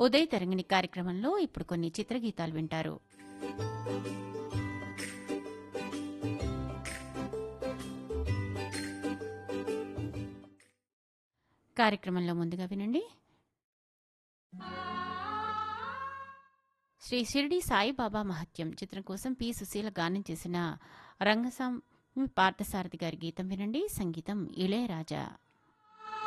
ఉదయ్ తరంగిణి కార్యక్రమంలో ఇప్పుడు కొన్ని చిత్రగీతాలు వింటారు. కార్యక్రమంలో ముందుగా వినండి. శ్రీ షిరిడి సాయిబాబా మహత్యం చిత్రం కోసం పి సుశీల గానం చేసిన రంగస్వామి పార్థసారథి గారి గీతం వినండి. సంగీతం ఇళయరాజా.